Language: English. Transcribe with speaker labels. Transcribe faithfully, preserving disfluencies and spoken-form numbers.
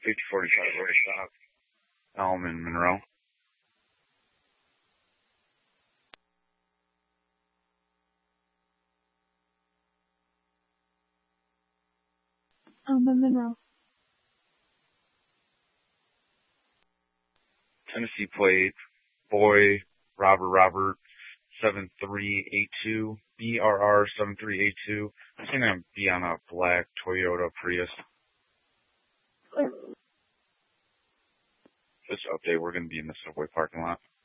Speaker 1: fifty forty-five right stop. Elm in Monroe.
Speaker 2: Elm in Monroe.
Speaker 1: Tennessee plate, boy, Robert, Robert, seven three eight two, B R R seven three eight two. It's going to be on a black Toyota Prius.
Speaker 2: Clear.
Speaker 1: This update, we're going to be in the subway parking lot.